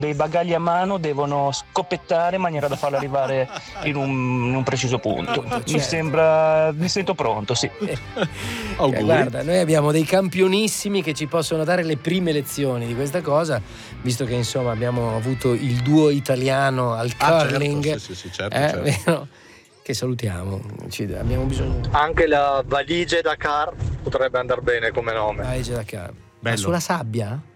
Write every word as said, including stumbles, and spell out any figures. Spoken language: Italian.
dei bagagli a mano devono scoppettare in maniera da farlo arrivare in un, in un preciso punto. Mi sembra, mi sento pronto, sì. Eh, guarda, noi abbiamo dei campionissimi che ci possono dare le prime lezioni di questa cosa, visto che insomma abbiamo avuto il duo italiano al Ah, curling, certo, sì, sì, sì, certo, eh, certo. vero? Che salutiamo. Ci, abbiamo bisogno. Anche la valigia Dakar potrebbe andare bene come nome. Valigia Dakar. Ma Bello. sulla sabbia?